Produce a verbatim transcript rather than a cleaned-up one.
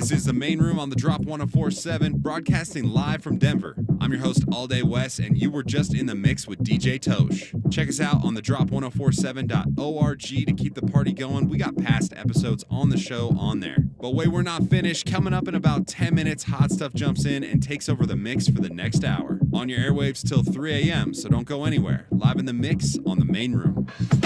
This is the main room on the Drop one oh four point seven, broadcasting live from Denver. I'm your host, All Day Wes, and you were just in the mix with D J Tosh. Check us out on the drop one oh four seven dot org to keep the party going. We got past episodes on the show on there. But wait, we're not finished. Coming up in about ten minutes, Hot Stuff jumps in and takes over the mix for the next hour. On your airwaves till three a.m., so don't go anywhere. Live in the mix on the main room.